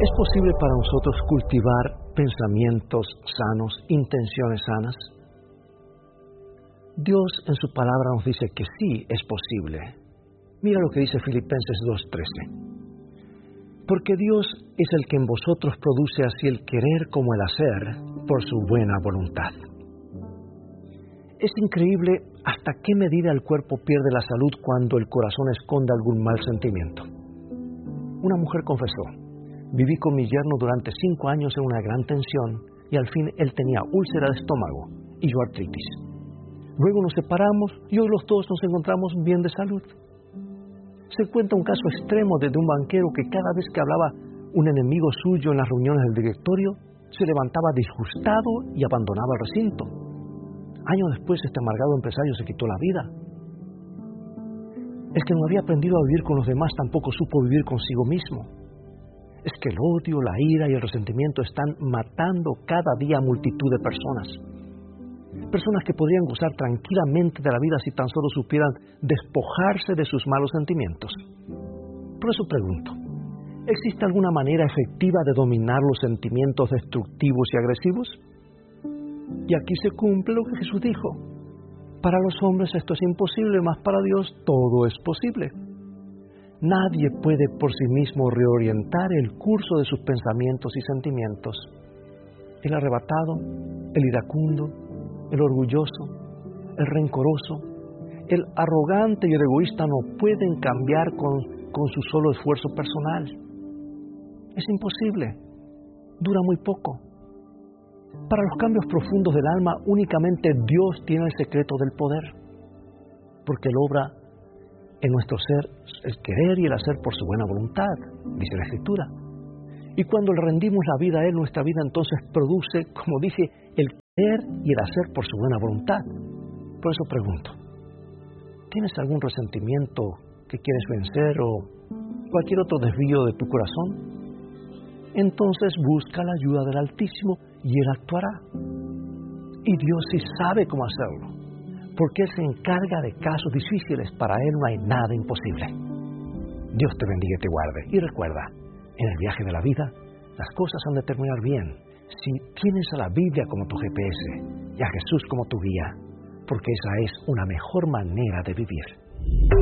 ¿Es posible para nosotros cultivar pensamientos sanos, intenciones sanas? Dios en su palabra nos dice que sí es posible. Mira lo que dice Filipenses 2:13. Porque Dios es el que en vosotros produce así el querer como el hacer por su buena voluntad. Es increíble hasta qué medida el cuerpo pierde la salud cuando el corazón esconde algún mal sentimiento. Una mujer confesó: viví con mi yerno durante 5 años en una gran tensión y al fin él tenía úlcera de estómago y yo artritis. Luego nos separamos y hoy los dos nos encontramos bien de salud. Se cuenta un caso extremo de un banquero que cada vez que hablaba un enemigo suyo en las reuniones del directorio, se levantaba disgustado y abandonaba el recinto. Años después, este amargado empresario se quitó la vida. El que no había aprendido a vivir con los demás tampoco supo vivir consigo mismo. Es que el odio, la ira y el resentimiento están matando cada día a multitud de personas. Personas que podrían gozar tranquilamente de la vida si tan solo supieran despojarse de sus malos sentimientos. Por eso pregunto, ¿existe alguna manera efectiva de dominar los sentimientos destructivos y agresivos? Y aquí se cumple lo que Jesús dijo: para los hombres esto es imposible, mas para Dios todo es posible. Nadie puede por sí mismo reorientar el curso de sus pensamientos y sentimientos. El arrebatado, el iracundo, el orgulloso, el rencoroso, el arrogante y el egoísta no pueden cambiar con su solo esfuerzo personal. Es imposible. Dura muy poco. Para los cambios profundos del alma, únicamente Dios tiene el secreto del poder, porque Él obra en nuestro ser el querer y el hacer por su buena voluntad, dice la Escritura. Y cuando le rendimos la vida a Él, nuestra vida entonces produce, como dije, el querer y el hacer por su buena voluntad. Por eso pregunto, ¿tienes algún resentimiento que quieres vencer o cualquier otro desvío de tu corazón? Entonces busca la ayuda del Altísimo y Él actuará. Y Dios sí sabe cómo hacerlo, porque Él se encarga de casos difíciles. Para Él no hay nada imposible. Dios te bendiga y te guarde. Y recuerda, en el viaje de la vida, las cosas han de terminar bien si tienes a la Biblia como tu GPS y a Jesús como tu guía, porque esa es una mejor manera de vivir.